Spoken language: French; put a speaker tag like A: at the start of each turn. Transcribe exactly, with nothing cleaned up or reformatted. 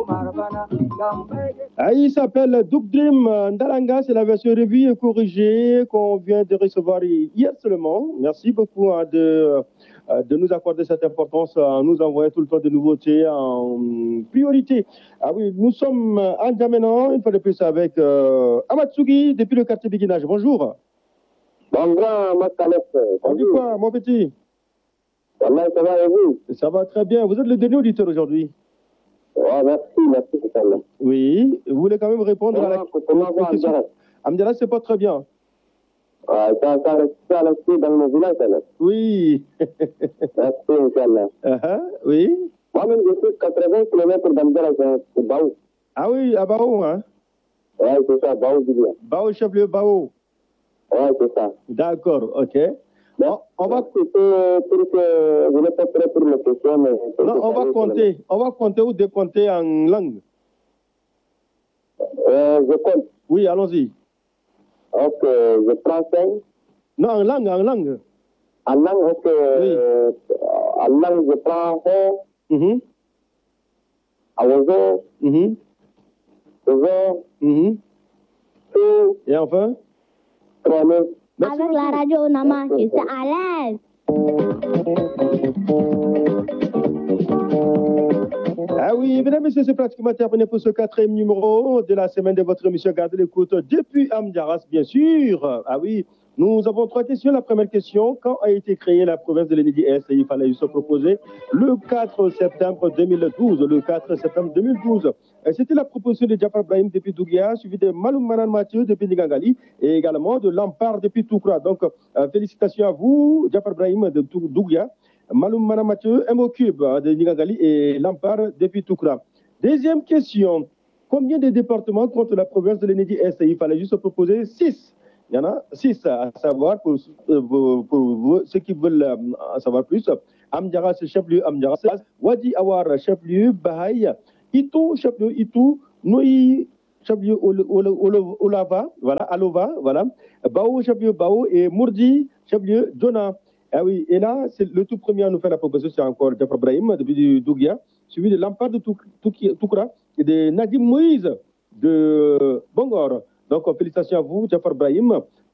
A: Ah, il s'appelle Doug Dream Ndalanga, c'est la version revue et corrigée qu'on vient de recevoir hier seulement. Merci beaucoup hein, de, de nous accorder cette importance, en nous envoyant tout le temps de nouveautés en priorité. Ah oui, nous sommes en Djamena, une fois de plus avec euh, Amatsugi depuis le quartier Béguinage. Bonjour.
B: Bonjour, Makalef.
A: On dit quoi, mon petit?
B: Ça va, ça va et vous?
A: Ça va très bien. Vous êtes le dernier auditeur aujourd'hui.
B: Oh, merci, merci, Inch'Allah.
A: Oui, vous voulez quand même répondre
B: comment,
A: à la,
B: comment
A: la question. Amdiara, c'est pas très bien.
B: Ah, ça, ça, ça reste dans mon village, là.
A: Oui.
B: Merci, Inch'Allah.
A: Uh -huh, oui.
B: Moi-même, je suis quatre-vingts kilomètres d'Amdiara, c'est Baou.
A: Ah oui, à Bao, hein?
B: Oui, c'est ça, Baou, Bidouya.
A: Bao, chef-lieu, Bao.
B: Oui, c'est ça.
A: D'accord, ok.
B: On, on va compter pour que vous n'êtes pas prêt pour les questions, mais...
A: Non, on va compter. On va compter ou décompter en langue.
B: Euh, je compte.
A: Oui, allons-y.
B: Ok, je prends cinq.
A: Non, en langue, en langue.
B: En langue, ok.
A: Oui.
B: Euh, en langue, je prends un.
A: Mm-hmm.
B: Awozo.
A: Mm-hmm.
B: Ozo.
A: Mm-hmm.
B: Two.
A: Et enfin?
B: Trois mille.
C: Avec la radio Nama, je suis à l'aise.
A: Ah oui, mesdames et messieurs, c'est pratiquement terminé pour ce quatrième numéro de la semaine de votre émission Gardez l'écoute depuis Amdiaras, bien sûr. Ah oui, nous avons trois questions. La première question, quand a été créée la province de l'Enedi-Est? Il fallait se proposer le quatre septembre deux mille douze. Le quatre septembre deux mille douze. C'était la proposition de Jafar Brahim depuis Dougia, suivi de Maloum Manan Mathieu depuis Nigangali et également de Lampard depuis Toukra. Donc, euh, félicitations à vous, Jafar Brahim de Dougia. Maloum Manan Mathieu, M O Cube de Nigangali et Lampard depuis Toukra. Deuxième question, combien de départements compte la province de l'Enedi-Est? Il fallait juste proposer six. Il y en a six à savoir pour, pour, pour ceux qui veulent en savoir plus. Amdiara, c'est chef-lieu Amdiara. Wadi Awar, chef-lieu Bahaï. Itu, chef-lieu Itu. Noui, chef-lieu Olava, voilà, Alova, voilà. Bao, chef-lieu Bao. Et Mourdi, chef-lieu Dona. Ah oui, et là, c'est le tout premier à nous faire la proposition, c'est encore Jafar Brahim depuis Dougia, suivi de Lampard de Toukra et de Nadim Moïse de Bongor. Donc, félicitations à vous, Jafar Brahim.